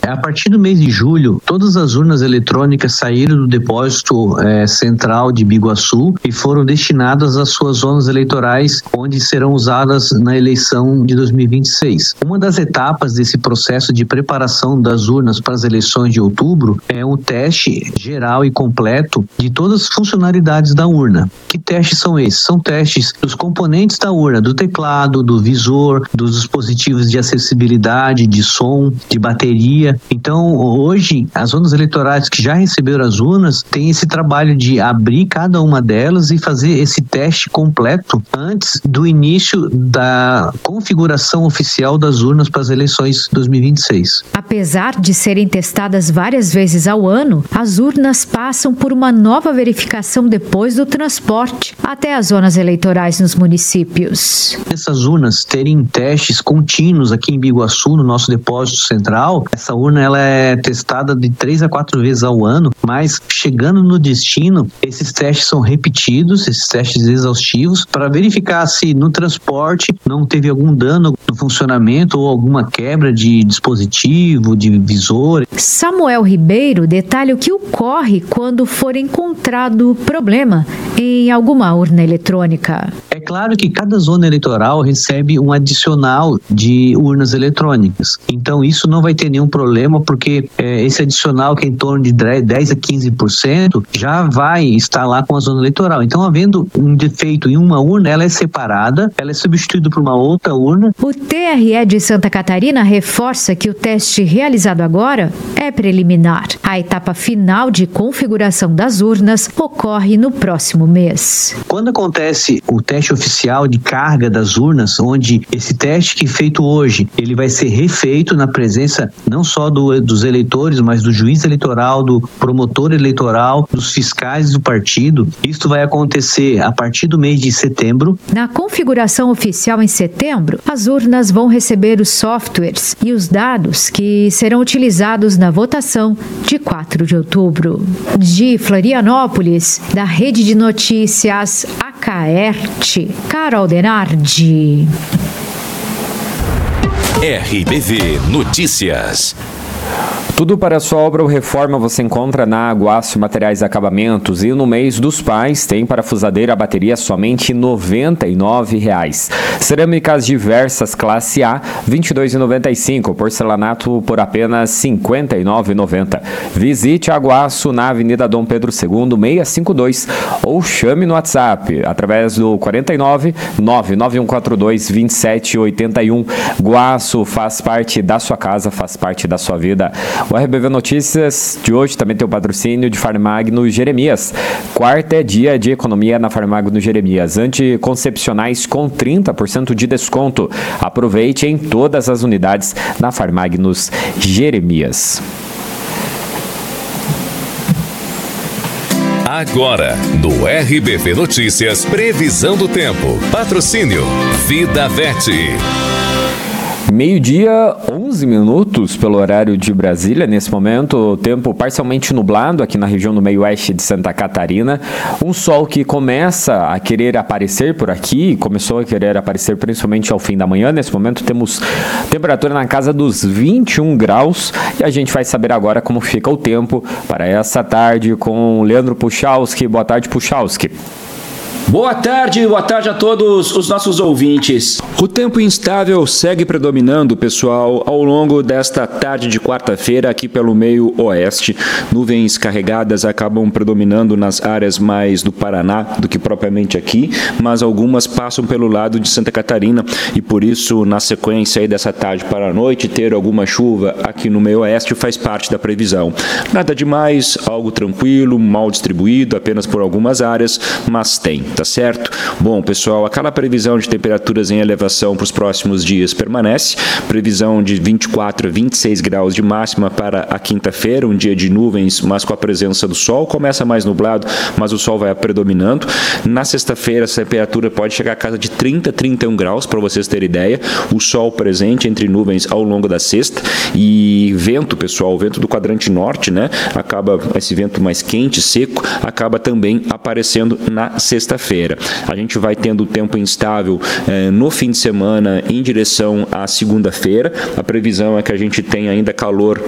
A partir do mês de julho, todas as urnas eletrônicas saíram do depósito central de Biguaçu e foram destinadas às suas zonas eleitorais, onde serão usadas na eleição de 2026. Uma das etapas desse processo de preparação das urnas para as eleições de outubro é um teste geral e completo de todas as funcionalidades da urna. Que testes são esses? São testes dos componentes da urna, do teclado, do visor, dos dispositivos de acessibilidade, de som, de bateria. Então, hoje, as zonas eleitorais que já receberam as urnas têm esse trabalho de abrir cada uma delas e fazer esse teste completo antes do início da configuração oficial das urnas para as eleições 2026. Apesar de serem testadas várias vezes ao ano, as urnas passam por uma nova verificação depois do transporte até as zonas eleitorais nos municípios. Essas urnas terem testes contínuos aqui em Biguaçu, no nosso depósito central, essa urna ela é testada de 3 a 4 vezes ao ano, mas chegando no destino, esses testes são repetidos, esses testes exaustivos, para verificar se no transporte não teve algum dano no funcionamento ou alguma quebra de dispositivo, de visor. Samuel Ribeiro detalha o que ocorre quando for encontrado problema em alguma urna eletrônica. É claro que cada zona eleitoral recebe um adicional de urnas eletrônicas. Então isso não vai ter nenhum problema, porque esse adicional, que é em torno de 10 a 15%, já vai estar lá com a zona eleitoral. Então, havendo um defeito em uma urna, ela é separada, ela é substituída por uma outra urna. O TRE de Santa Catarina reforça que o teste realizado agora é preliminar. A etapa final de configuração das urnas ocorre no próximo mês. Quando acontece o teste oficial de carga das urnas, onde esse teste que é feito hoje, ele vai ser refeito na presença não só dos eleitores, mas do juiz eleitoral, do promotor eleitoral, dos fiscais do partido. Isso vai acontecer a partir do mês de setembro. Na configuração oficial em setembro, as urnas vão receber os softwares e os dados que serão utilizados na votação de 4 de outubro. De Florianópolis, da Rede de Notícias Acaerte, Carol Denardi. RBV Notícias. Tudo para a sua obra ou reforma você encontra na Aguaço Materiais e Acabamentos, e no mês dos pais tem parafusadeira a bateria somente R$ 99,00. Cerâmicas diversas classe A R$ 22,95, porcelanato por apenas R$ 59,90. Visite a Aguaço na Avenida Dom Pedro II 652 ou chame no WhatsApp através do 49 99142 2781. Aguaço faz parte da sua casa, faz parte da sua vida. O RBV Notícias de hoje também tem o patrocínio de Farmagno Jeremias. Quarta é dia de economia na Farmagno Jeremias. Anticoncepcionais com 30% de desconto. Aproveite em todas as unidades na Farmagnos Jeremias. Agora, no RBV Notícias, previsão do tempo. Patrocínio Vida Vete. Meio-dia, 11 minutos pelo horário de Brasília. Nesse momento, tempo parcialmente nublado aqui na região do meio-oeste de Santa Catarina. Um sol que começa a querer aparecer por aqui, começou a querer aparecer principalmente ao fim da manhã. Nesse momento, temos temperatura na casa dos 21 graus e a gente vai saber agora como fica o tempo para essa tarde com o Leandro Puchalski. Boa tarde, Puchalski. Boa tarde a todos os nossos ouvintes. O tempo instável segue predominando, pessoal, ao longo desta tarde de quarta-feira aqui pelo meio oeste. Nuvens carregadas acabam predominando nas áreas mais do Paraná do que propriamente aqui, mas algumas passam pelo lado de Santa Catarina e por isso, na sequência aí dessa tarde para a noite, ter alguma chuva aqui no meio oeste faz parte da previsão. Nada demais, algo tranquilo, mal distribuído, apenas por algumas áreas, mas tem. Tá certo? Bom, pessoal, aquela previsão de temperaturas em elevação para os próximos dias permanece. Previsão de 24 a 26 graus de máxima para a quinta-feira, um dia de nuvens, mas com a presença do sol. Começa mais nublado, mas o sol vai predominando. Na sexta-feira, a temperatura pode chegar a casa de 30 a 31 graus, para vocês terem ideia. O sol presente entre nuvens ao longo da sexta. E vento, pessoal, o vento do quadrante norte, né? Acaba, esse vento mais quente, seco, acaba também aparecendo na sexta-feira. A gente vai tendo tempo instável no fim de semana em direção à segunda-feira. A previsão é que a gente tenha ainda calor